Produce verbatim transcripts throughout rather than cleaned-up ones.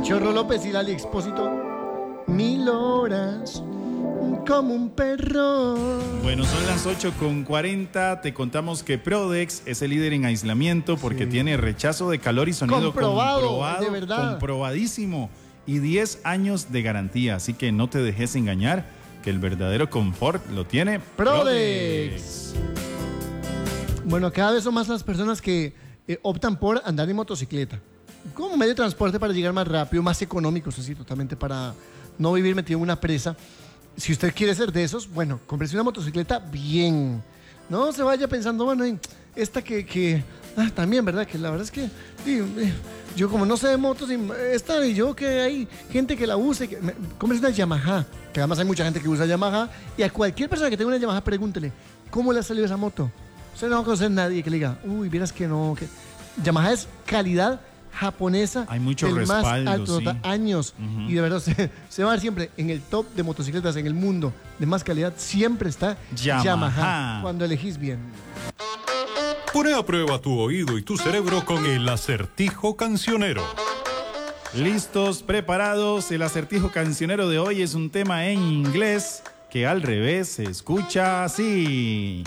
Machorro López y Lali Expósito. Mil horas como un perro. Bueno, son las ocho con cuarenta. Te contamos que Prodex es el líder en aislamiento porque sí. tiene rechazo de calor y sonido comprobado, comprobado, de verdad. comprobadísimo y diez años de garantía. Así que no te dejes engañar, que el verdadero confort lo tiene Prodex. Prodex. Bueno, cada vez son más las personas que eh, optan por andar en motocicleta como medio de transporte para llegar más rápido, más económico, eso sí, totalmente, para no vivir metido en una presa. Si usted quiere ser de esos, bueno, cómprese una motocicleta bien. No se vaya pensando, bueno, en esta que, que ah, también, ¿verdad? Que la verdad es que digo, eh, yo como no sé de motos, esta y yo que hay gente que la use, que, me, cómprese una Yamaha, que además hay mucha gente que usa Yamaha, y a cualquier persona que tenga una Yamaha, pregúntele, ¿cómo le ha salido esa moto? Usted no va a conocer a nadie que le diga, uy, vieras que no, que Yamaha es calidad japonesa. Hay mucho del respaldo, más alto, sí. años. Uh-huh. Y de verdad se, se va a ver siempre en el top de motocicletas en el mundo de más calidad. Siempre está Yamaha, Yamaha cuando elegís bien. Pone a prueba tu oído y tu cerebro con el acertijo cancionero. Listos, preparados. El acertijo cancionero de hoy es un tema en inglés que al revés se escucha así.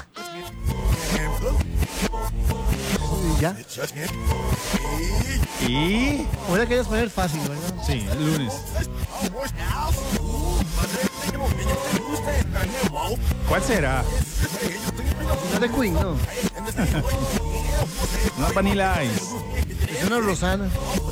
¿Ya? Y... ahora querías poner fácil, ¿verdad? Sí, el lunes. ¿Cuál será? No de Queen, no. No, Vanilla Ice. Es una Rosana.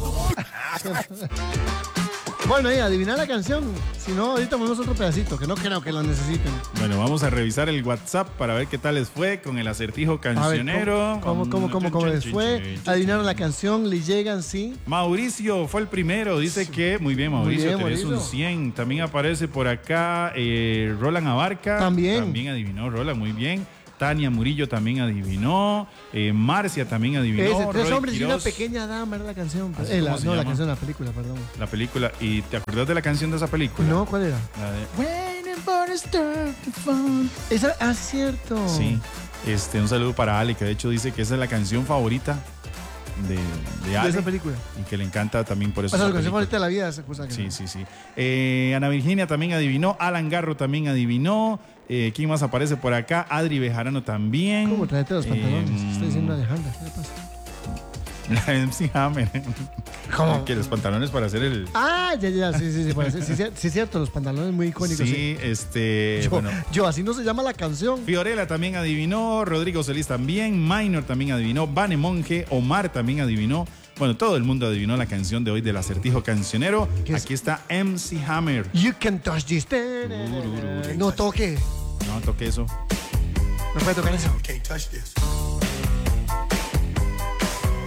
Bueno, ahí, adivinar la canción. Si no, ahorita ponemos otro pedacito, que no creo que lo necesiten. Bueno, vamos a revisar el WhatsApp para ver qué tal les fue con el acertijo cancionero. Ver, ¿Cómo, cómo, cómo, cómo les fue? Adivinaron la canción, le llegan, sí. Mauricio fue el primero, dice que... Muy bien, Mauricio, muy bien, tenés un cien. También aparece por acá eh, Roland Abarca. También. También adivinó Roland, muy bien. Tania Murillo también adivinó. Eh, Marcia también adivinó. Ese, tres Roy hombres Quiroz. y una pequeña dama era la canción. Eh, la, no, llama? la canción, la película, perdón. La película. ¿Y te acuerdas de la canción de esa película? No, ¿cuál era? La de Waiting for the start to fall. Esa, ah, cierto. Sí. Este, un saludo para Ale, que de hecho dice que esa es la canción favorita de, de Ale. De esa película. Y que le encanta también por eso. O sea, la canción favorita de la vida, esa cosa que Sí, no. sí, sí. Eh, Ana Virginia también adivinó. Alan Garro también adivinó. Eh, ¿Quién más aparece por acá? Adri Bejarano también. ¿Cómo traete los pantalones? Eh, Estoy diciendo Alejandra, ¿qué le pasa? La M C Hammer. ¿Cómo? Que los pantalones para hacer el... Ah, ya, ya, sí, sí, sí, sí, sí, sí, sí, cierto, los pantalones muy icónicos. Sí, sí. este... Yo, bueno. yo, así no se llama la canción. Fiorella también adivinó, Rodrigo Solís también, Minor también adivinó, Vane Monge, Omar también adivinó. Bueno, todo el mundo adivinó la canción de hoy del acertijo cancionero. Aquí está M C Hammer. You can touch this. No toque. No toque eso. No puede tocar eso. Can't touch this.